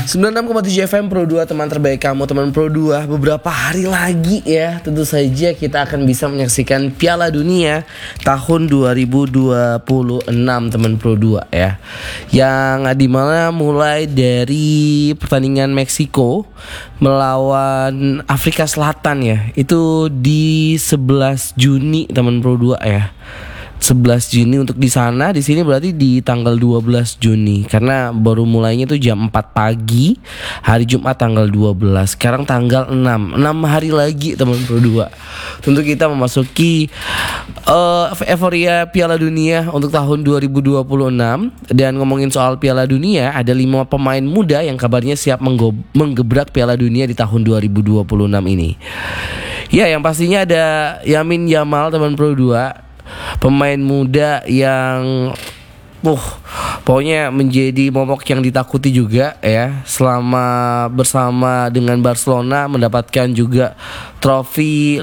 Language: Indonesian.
96,7 FM Pro 2, teman terbaik kamu, teman Pro 2. Beberapa hari lagi ya, tentu saja kita akan bisa menyaksikan Piala Dunia tahun 2026, teman Pro 2 ya. Yang dimana mulai dari pertandingan Meksiko melawan Afrika Selatan ya. Itu di 11 Juni, teman Pro 2 ya. 11 Juni untuk di sana, di sini berarti di tanggal 12 Juni karena baru mulainya tuh jam 4 pagi hari Jumat tanggal 12. Sekarang tanggal 6 hari lagi, teman Pro 2. Tentu kita memasuki euforia Piala Dunia untuk tahun 2026. Dan ngomongin soal Piala Dunia, ada 5 pemain muda yang kabarnya siap menggebrak Piala Dunia di tahun 2026 ini. Ya, yang pastinya ada Lamine Yamal, teman Pro 2. Pemain muda yang pokoknya menjadi momok yang ditakuti juga ya, selama bersama dengan Barcelona mendapatkan juga trofi